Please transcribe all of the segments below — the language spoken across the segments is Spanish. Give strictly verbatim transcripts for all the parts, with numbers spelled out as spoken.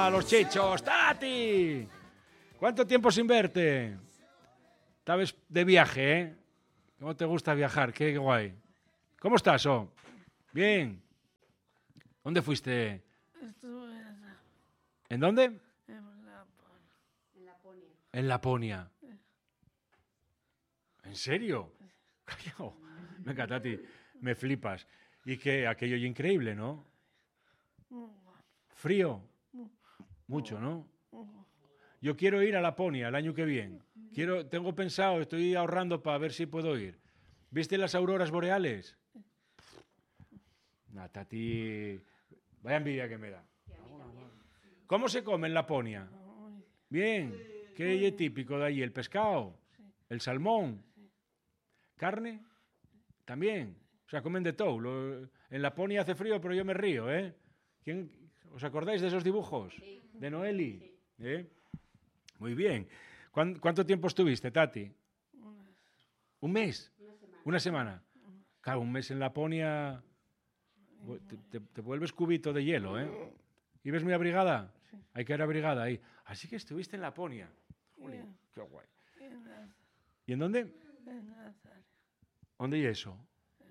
a los chichos. ¡Tati! ¿Cuánto tiempo sin verte? Estabas de viaje, ¿eh? ¿Cómo te gusta viajar? Qué guay. ¿Cómo estás, oh? Bien. ¿Dónde fuiste? Estuve ¿En dónde? en Laponia. En Laponia. En Laponia. ¿En serio? Callao. Venga, Tati, me flipas. Y que aquello es increíble, ¿no? Frío. Mucho, ¿no? Yo quiero ir a Laponia el año que viene. Quiero, tengo pensado, estoy ahorrando para ver si puedo ir. ¿Viste las auroras boreales? Nah, Tati, vaya envidia que me da. ¿Cómo se come en Laponia? Bien. ¿Qué es típico de allí? ¿El pescado? ¿El salmón? ¿Carne? También. O sea, comen de todo. Lo, en Laponia hace frío, pero yo me río, ¿eh? ¿Quién, ¿Os acordáis de esos dibujos? Sí. ¿De Noeli? Sí. ¿Eh? Muy bien. ¿Cuán, ¿Cuánto tiempo estuviste, Tati? ¿Un mes? Una semana. ¿Una semana? Claro, un mes en Laponia te, te, te vuelves cubito de hielo, ¿eh? ¿Y ves muy abrigada? Sí. Hay que ir abrigada ahí. Así que estuviste en Laponia. Jolín, qué guay. ¿Y en dónde? En Nazaria. ¿Dónde es eso?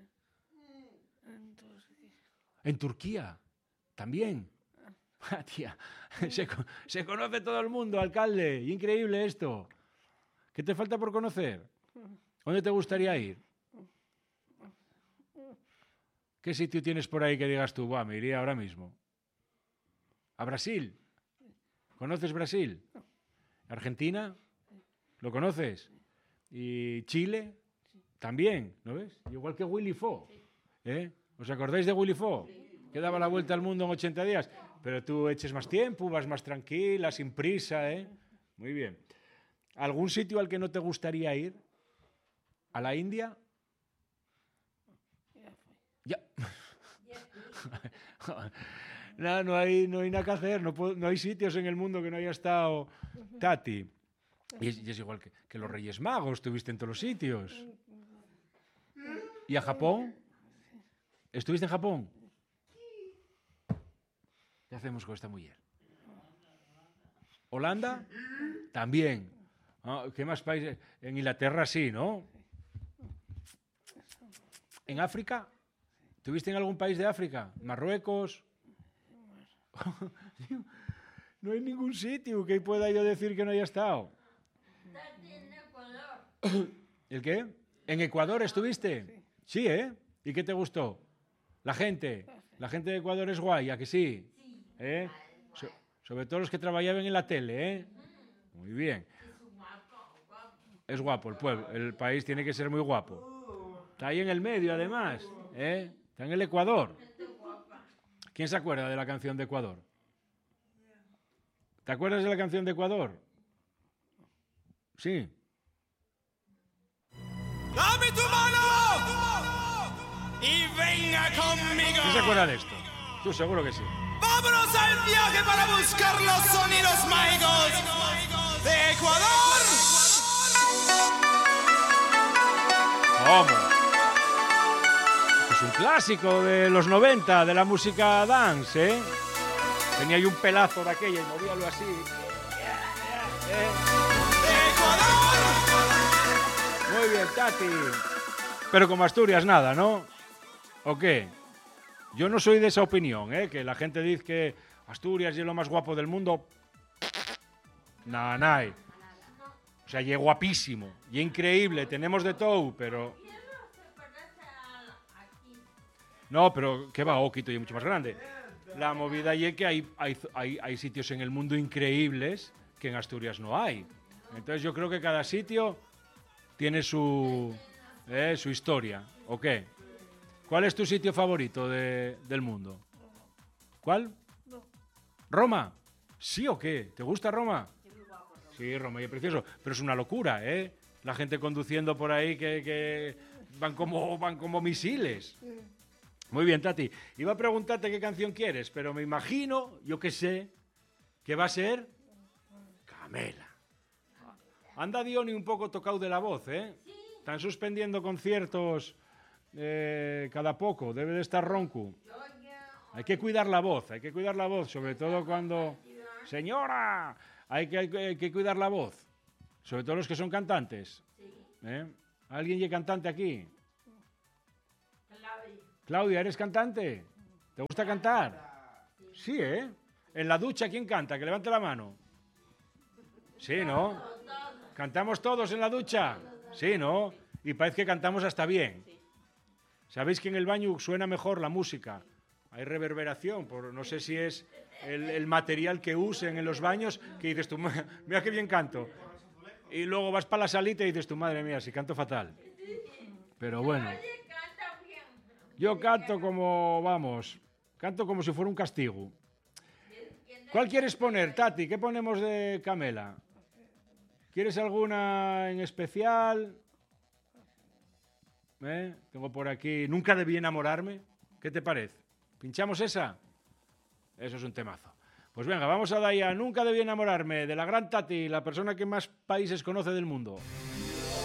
En Turquía. ¿En Turquía? ¿También? Ah, tía, se, se conoce todo el mundo, alcalde. Increíble esto. ¿Qué te falta por conocer? ¿Dónde te gustaría ir? ¿Qué sitio tienes por ahí que digas tú, buah, me iría ahora mismo? ¿A Brasil? ¿Conoces Brasil? ¿Argentina? ¿Lo conoces? ¿Y Chile? También, ¿no ves? Igual que Willy Fogg. ¿Eh? ¿Os acordáis de Willy Fogg? Que daba la vuelta al mundo en ochenta días. Pero tú eches más tiempo, vas más tranquila, sin prisa, ¿eh? Muy bien. ¿Algún sitio al que no te gustaría ir? ¿A la India? Ya. No, no hay, no hay nada que hacer, no, puedo, no hay sitios en el mundo que no haya estado Tati. Y es, y es igual que, que los Reyes Magos, estuviste en todos los sitios. ¿Y a Japón? ¿Estuviste en Japón? ¿Qué hacemos con esta mujer? ¿Holanda? También. ¿Ah? ¿Qué más países? En Inglaterra sí, ¿no? ¿En África? ¿Estuviste en algún país de África? ¿Marruecos? No hay ningún sitio que pueda yo decir que no haya estado. En Ecuador. ¿El qué? ¿En Ecuador estuviste? Sí, ¿eh? ¿Y qué te gustó? La gente. La gente de Ecuador es guay, ¿a que sí? ¿Eh? So, sobre todo los que trabajaban en la tele, ¿eh? Muy bien. Es guapo el pueblo, el país tiene que ser muy guapo. Está ahí en el medio, además, ¿eh? Está en el Ecuador. ¿Quién se acuerda de la canción de Ecuador? ¿Te acuerdas de la canción de Ecuador? Sí. ¡Dame tu mano! ¡Y venga conmigo! ¿Quién se acuerda de esto? Tú seguro que sí. ¡Vámonos al viaje para buscar los sonidos mágicos de Ecuador! ¿Cómo? Es un clásico de los noventa, de la música dance, ¿eh? Tenía ahí un pelazo de aquella y movíalo así. ¿Eh? ¡Ecuador! Muy bien, Tati. Pero como Asturias nada, ¿no? ¿O qué? Yo no soy de esa opinión, ¿eh? Que la gente dice que Asturias es lo más guapo del mundo. Nada, nada. O sea, y es guapísimo, y es increíble, tenemos de todo, pero... No, pero ¿qué va? Oquito y es mucho más grande. La movida y es que hay, hay, hay, hay sitios en el mundo increíbles que en Asturias no hay. Entonces yo creo que cada sitio tiene su, eh, su historia. ¿O qué? ¿Cuál es tu sitio favorito de, del mundo? ¿Cuál? ¿Roma? ¿Sí o qué? ¿Te gusta Roma? Sí, Roma y es precioso, pero es una locura, ¿eh? La gente conduciendo por ahí que, que van, como, van como misiles. Muy bien, Tati. Iba a preguntarte qué canción quieres, pero me imagino, yo qué sé, que va a ser Camela. Anda Diony un poco tocado de la voz, ¿eh? Están suspendiendo conciertos eh, cada poco, debe de estar ronco. Hay que cuidar la voz, hay que cuidar la voz, sobre todo cuando... Señora, hay que, hay que- hay que cuidar la voz. Sobre todo los que son cantantes. ¿Eh? ¿Alguien es cantante aquí? Claudia, ¿eres cantante? ¿Te gusta cantar? Sí, ¿eh? En la ducha, ¿quién canta? Que levante la mano. Sí, ¿no? ¿Cantamos todos en la ducha? Sí, ¿no? Y parece que cantamos hasta bien. ¿Sabéis que en el baño suena mejor la música? Hay reverberación, por, no sé si es el, el material que usen en los baños, que dices tú, "Ma- mira qué bien canto". Y luego vas para la salita y dices tú, madre mía, si canto fatal. Pero bueno. Yo canto como, vamos, canto como si fuera un castigo. ¿Cuál quieres poner, Tati? ¿Qué ponemos de Camela? ¿Quieres alguna en especial? ¿Eh? Tengo por aquí, Nunca debí enamorarme. ¿Qué te parece? ¿Pinchamos esa? Eso es un temazo. Pues venga, vamos a dar ya Nunca debí enamorarme, de la gran Tati, la persona que más países conoce del mundo.